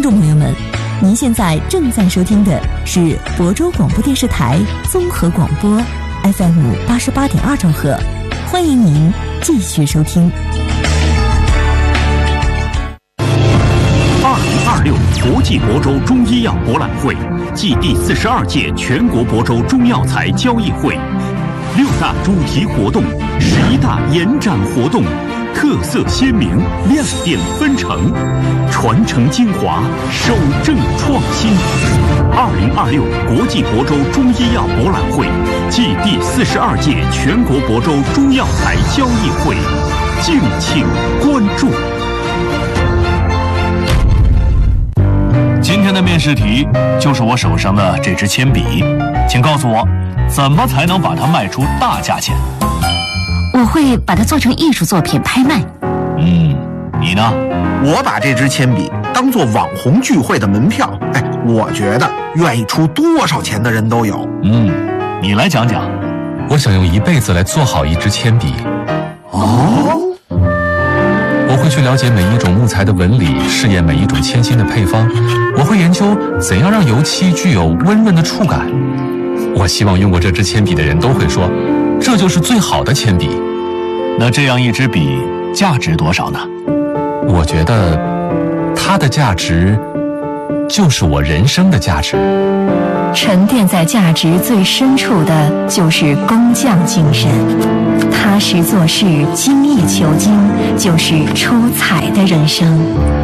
众朋友们，您现在正在收听的是亳州广播电视台综合广播 FM 88.2兆赫，欢迎您继续收听。 2026国际亳州中医药博览会暨第42届全国亳州中药材交易会，6大主题活动，11大延展活动，特色鲜明，亮点纷呈，传承精华，守正创新。2026国际亳州中医药博览会暨第42届全国亳州中药材交易会，敬请关注。 今天的面试题就是我手上的这支铅笔，请告诉我，怎么才能把它卖出大价钱？ 我会把它做成艺术作品拍卖。 你呢？ 我把这支铅笔当做网红聚会的门票。我觉得愿意出多少钱的人都有。 你来讲讲。 我想用一辈子来做好一支铅笔。我会去了解每一种木材的纹理，试验每一种铅芯的配方。我会研究怎样让油漆具有温润的触感。我希望用过这支铅笔的人都会说，这就是最好的铅笔。 那这样一支笔价值多少呢？ 我觉得它的价值就是我人生的价值。 沉淀在价值最深处的就是工匠精神，踏实做事，精益求精，就是出彩的人生。